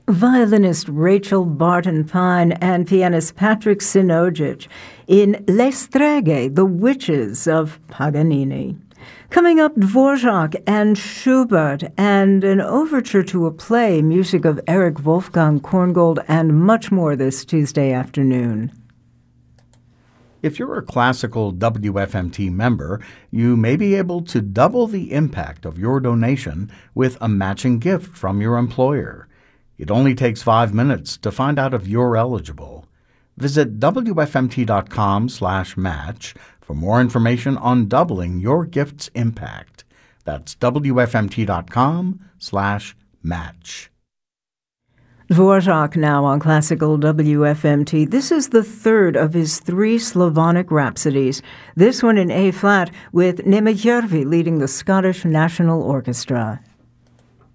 violinist Rachel Barton-Pine and pianist Patrick Sinojic in Le Streghe, The Witches of Paganini. Coming up, Dvorak and Schubert and an overture to a play, music of Eric Wolfgang Korngold, and much more this Tuesday afternoon. If you're a classical WFMT member, you may be able to double the impact of your donation with a matching gift from your employer. It only takes 5 minutes to find out if you're eligible. Visit WFMT.com/match for more information on doubling your gift's impact. That's WFMT.com/match. Dvorak now on Classical WFMT. This is the third of his 3 Slavonic Rhapsodies, this one in A-flat with Nemejärvi leading the Scottish National Orchestra.